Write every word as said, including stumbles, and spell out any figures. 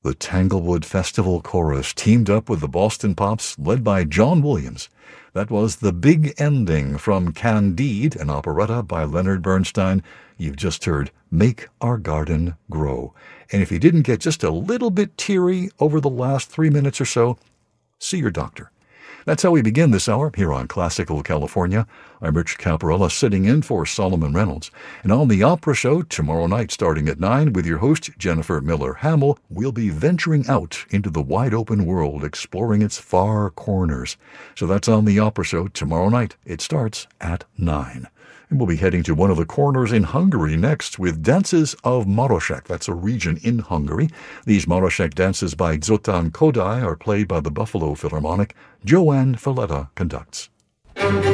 The Tanglewood Festival Chorus teamed up with the Boston Pops, led by John Williams. That was The Big Ending from Candide, an operetta by Leonard Bernstein. You've just heard Make Our Garden Grow. And if you didn't get just a little bit teary over the last three minutes or so, see your doctor. That's how we begin this hour here on Classical California. I'm Rich Caparella, sitting in for Solomon Reynolds. And on the Opera Show tomorrow night starting at nine with your host Jennifer Miller-Hamill, we'll be venturing out into the wide-open world, exploring its far corners. So that's on the Opera Show tomorrow night. It starts at nine. And we'll be heading to one of the corners in Hungary next with Dances of Marosek. That's a region in Hungary. These Marosek dances by Zoltán Kodály are played by the Buffalo Philharmonic. Joanne Falletta conducts.